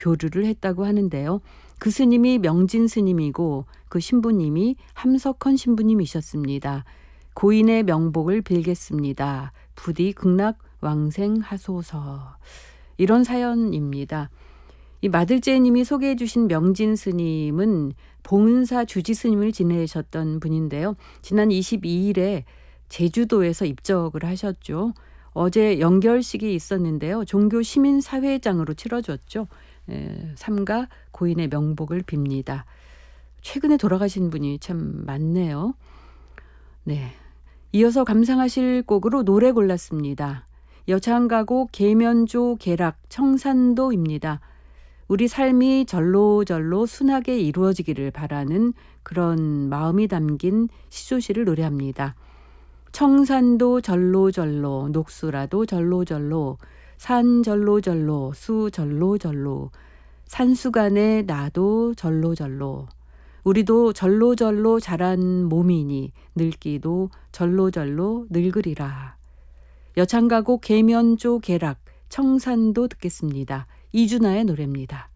교류를 했다고 하는데요. 그 스님이 명진 스님이고 그 신부님이 함석헌 신부님이셨습니다. 고인의 명복을 빌겠습니다. 부디 극락왕생하소서. 이런 사연입니다. 이 마들제님이 소개해 주신 명진 스님은 봉은사 주지 스님을 지내셨던 분인데요. 지난 22일에 제주도에서 입적을 하셨죠. 어제 연결식이 있었는데요. 종교 시민사회장으로 치러졌죠. 삼가 고인의 명복을 빕니다. 최근에 돌아가신 분이 참 많네요. 네, 이어서 감상하실 곡으로 노래 골랐습니다. 여창가곡 계면조 계락 청산도입니다. 우리 삶이 절로절로 순하게 이루어지기를 바라는 그런 마음이 담긴 시조시를 노래합니다. 청산도 절로절로 녹수라도 절로절로 산 절로절로 수 절로절로 산수간에 나도 절로절로 우리도 절로절로 자란 몸이니 늙기도 절로절로 늙으리라. 여창가곡 계면조 계락 청산도 듣겠습니다. 이준하의 노래입니다.